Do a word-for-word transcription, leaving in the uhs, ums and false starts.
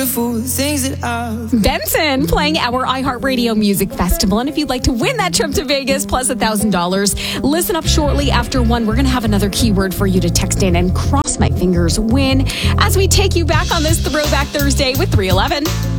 beautiful things that I've... Benson playing our iHeartRadio Music Festival. And if you'd like to win that trip to Vegas plus one thousand dollars, listen up shortly after one. We're going to have another keyword for you to text in and cross my fingers win as we take you back on this Throwback Thursday with three eleven.